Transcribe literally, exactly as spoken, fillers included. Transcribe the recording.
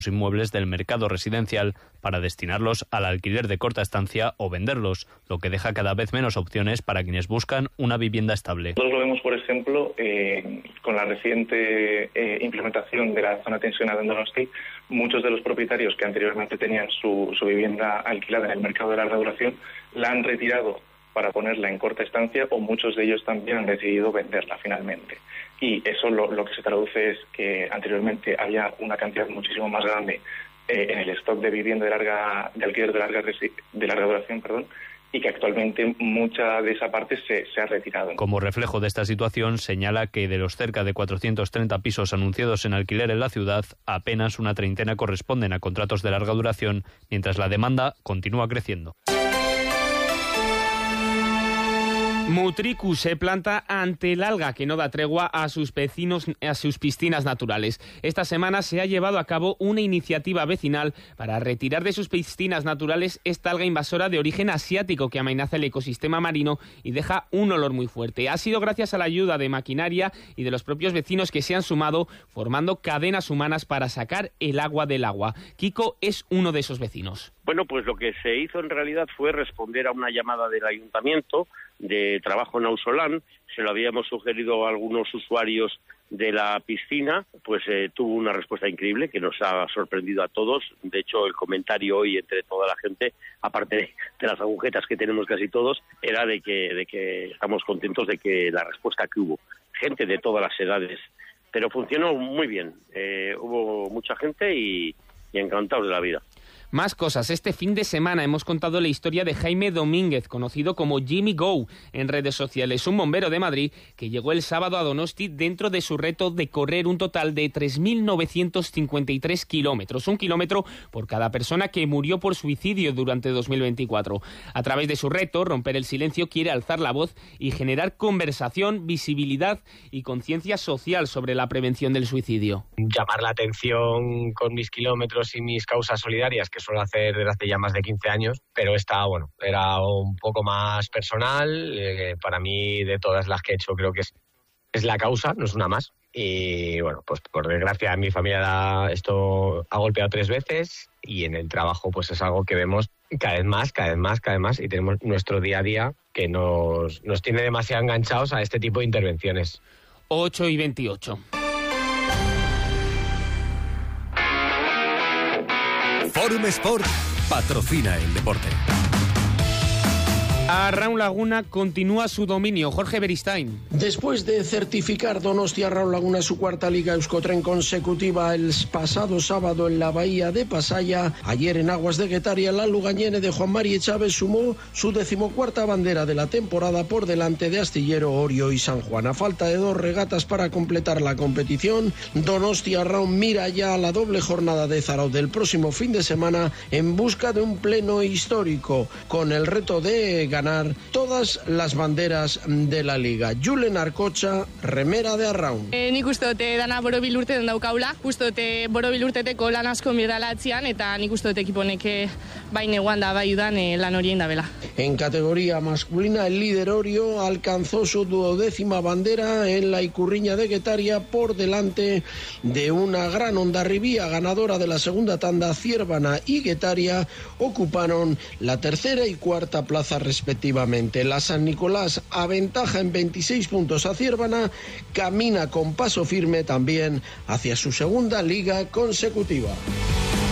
inmuebles del mercado residencial para destinarlos al alquiler de corta estancia o venderlos, lo que deja cada vez menos opciones para quienes buscan una vivienda estable. Nosotros lo vemos, por ejemplo, eh, con la reciente eh, implementación de la zona tensionada en Donosti. Muchos de los propietarios que anteriormente tenían su, su vivienda alquilada en el mercado de larga duración la han retirado para ponerla en corta estancia, o muchos de ellos también han decidido venderla finalmente. Y eso lo, lo que se traduce es que anteriormente había una cantidad muchísimo más grande eh, en el stock de vivienda de larga de alquiler de larga de larga duración, perdón, y que actualmente mucha de esa parte se, se ha retirado. Como reflejo de esta situación, señala que de los cerca de cuatrocientos treinta pisos anunciados en alquiler en la ciudad, apenas una treintena corresponden a contratos de larga duración, mientras la demanda continúa creciendo. Mutriku se planta ante el alga que no da tregua a sus vecinos, a sus piscinas naturales. Esta semana se ha llevado a cabo una iniciativa vecinal para retirar de sus piscinas naturales esta alga invasora de origen asiático que amenaza el ecosistema marino y deja un olor muy fuerte. Ha sido gracias a la ayuda de maquinaria y de los propios vecinos que se han sumado, formando cadenas humanas para sacar el agua del agua. Kiko es uno de esos vecinos. Bueno, pues lo que se hizo en realidad fue responder a una llamada del ayuntamiento de trabajo en Ausolán. Se lo habíamos sugerido a algunos usuarios de la piscina, pues eh, tuvo una respuesta increíble que nos ha sorprendido a todos. De hecho, el comentario hoy entre toda la gente, aparte de, de las agujetas que tenemos casi todos, era de que, de que estamos contentos de que la respuesta que hubo, gente de todas las edades, pero funcionó muy bien. Eh, hubo mucha gente y, y encantados de la vida. Más cosas. Este fin de semana hemos contado la historia de Jaime Domínguez, conocido como Jimmy Go en redes sociales, un bombero de Madrid que llegó el sábado a Donosti dentro de su reto de correr un total de tres mil novecientos cincuenta y tres kilómetros, un kilómetro por cada persona que murió por suicidio durante dos mil veinticuatro. A través de su reto, Romper el Silencio quiere alzar la voz y generar conversación, visibilidad y conciencia social sobre la prevención del suicidio. Llamar la atención con mis kilómetros y mis causas solidarias, que suelo hacer desde hace ya más de quince años, pero esta, bueno, era un poco más personal. Eh, para mí, de todas las que he hecho, creo que es, es la causa, no es una más. Y bueno, pues por desgracia, en mi familia esto ha golpeado tres veces y en el trabajo pues es algo que vemos cada vez más, cada vez más, cada vez más, y tenemos nuestro día a día que nos, nos tiene demasiado enganchados a este tipo de intervenciones. ocho y veintiocho. Forum Sport patrocina el deporte. Arraun Laguna continúa su dominio. Jorge Beristain. Después de certificar Donostia Arraun Laguna su cuarta Liga Euskotren consecutiva el pasado sábado en la bahía de Pasaya, ayer en aguas de Guetaria la lugañene de Juan Mari Chávez sumó su decimocuarta bandera de la temporada por delante de Astillero, Orio y San Juan. A falta de dos regatas para completar la competición, Donostia Arraun mira ya a la doble jornada de Zarao del próximo fin de semana en busca de un pleno histórico, con el reto de ganar todas las banderas de la liga. Julen Arcocha, remera de Arraun. E, nik uste dute dana borobil urteten daukaula, uste dute borobil urteteko lan asko mirralatzean, eta nik uste dute ekiponek bai neguan da bai udan e, lan horien da bela. En categoría masculina, el líder Orio alcanzó su duodécima bandera en la Icurriña de Guetaria por delante de una gran Hondarribía ganadora de la segunda tanda. Ciervana y Guetaria ocuparon la tercera y cuarta plaza respectivamente. Respectivamente. La San Nicolás aventaja en veintiséis puntos a Ciervana, camina con paso firme también hacia su segunda liga consecutiva.